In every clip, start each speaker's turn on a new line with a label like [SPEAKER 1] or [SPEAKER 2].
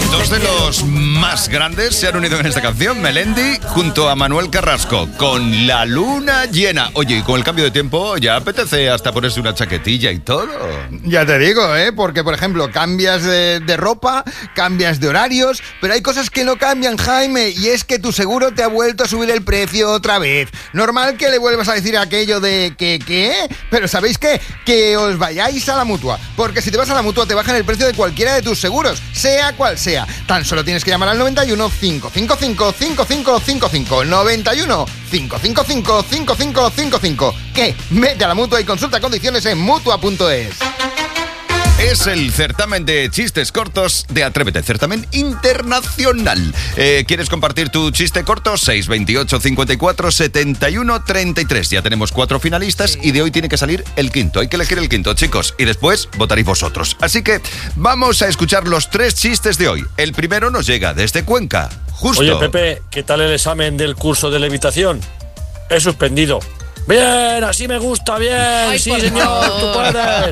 [SPEAKER 1] Dos de los más grandes se han unido en esta canción, Melendi junto a Manuel Carrasco, con La Luna Llena. Oye, y con el cambio de tiempo ya apetece hasta ponerse una chaquetilla y todo.
[SPEAKER 2] Ya te digo, porque por ejemplo cambias de ropa, cambias de horarios, pero hay cosas que no cambian, Jaime, y es que tu seguro te ha vuelto a subir el precio otra vez. Normal que le vuelvas a decir aquello de que ¿qué? Pero ¿sabéis qué? Que os vayáis a la Mutua, porque si te vas a la Mutua te bajan el precio de cualquiera de tus seguros, sea cual sea. Tan solo tienes que llamar al 91 555 5555, 91 555 5555. ¿Qué? Vete a la Mutua y consulta condiciones en Mutua.es.
[SPEAKER 1] Es el certamen de chistes cortos de Atrévete, certamen internacional. ¿Quieres compartir tu chiste corto? 628 54 71 33. Ya tenemos 4 finalistas y de hoy tiene que salir el quinto. Hay que elegir el quinto, chicos, y después votaréis vosotros. Así que vamos a escuchar los 3 chistes de hoy. El primero nos llega desde Cuenca. Justo.
[SPEAKER 3] Oye, Pepe, ¿qué tal el examen del curso de levitación? He suspendido. Bien, así me gusta, bien. Ay, sí, señor, tú puedes.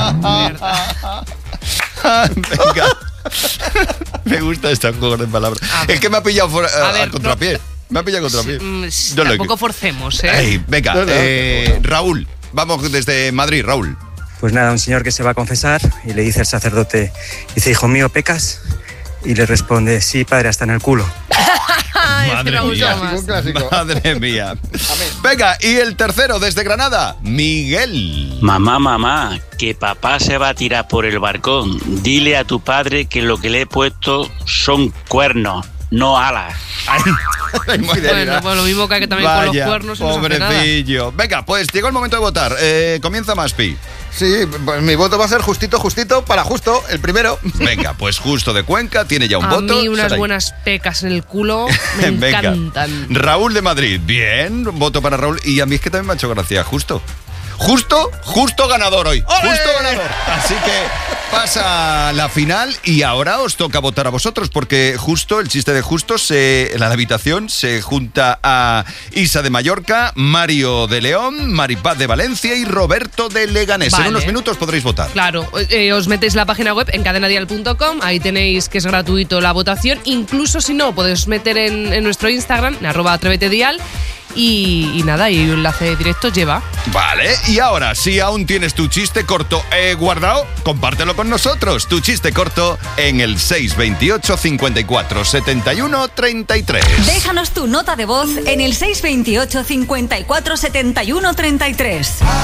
[SPEAKER 1] Venga. Me gusta este juego de palabras. Es que me ha pillado a contrapié. Me ha pillado a contrapié.
[SPEAKER 4] Tampoco forcemos, ¿eh?
[SPEAKER 1] Ay, venga, Raúl. Vamos desde Madrid, Raúl.
[SPEAKER 5] Pues nada, un señor que se va a confesar y le dice al sacerdote, dice, hijo mío, ¿pecas? Y le responde, sí, padre, hasta en el culo.
[SPEAKER 1] Madre mía. Madre mía. Venga, y el tercero desde Granada, Miguel.
[SPEAKER 6] Mamá, que papá se va a tirar por el balcón. Dile a tu padre que lo que le he puesto son cuernos, no alas.
[SPEAKER 4] Bueno, pues lo mismo que también con los cuernos.
[SPEAKER 1] Pobrecillo. Venga, pues llegó el momento de votar. Comienza Maspi.
[SPEAKER 2] Sí, pues mi voto va a ser justito para justo, el primero.
[SPEAKER 1] Venga, pues Justo de Cuenca tiene ya un voto.
[SPEAKER 4] A mí unas buenas pecas en el culo me encantan.
[SPEAKER 1] Raúl de Madrid, bien, voto para Raúl. Y a mí es que también me ha hecho gracia Justo ganador hoy. ¡Olé! Justo ganador. Así que pasa la final y ahora os toca votar a vosotros porque Justo, el chiste de Justo, la habitación se junta a Isa de Mallorca, Mario de León, Maripaz de Valencia y Roberto de Leganés. Vale. En unos minutos podréis votar.
[SPEAKER 4] Claro, os metéis en la página web en cadenadial.com, ahí tenéis que es gratuito la votación. Incluso si no, podéis meter en nuestro Instagram, en @atrévetedial. Y nada, y un enlace directo lleva.
[SPEAKER 1] Vale, y ahora, si aún tienes tu chiste corto guardado, compártelo con nosotros. Tu chiste corto en el 628 54 71 33.
[SPEAKER 7] Déjanos tu nota de voz en el 628 54 71 33.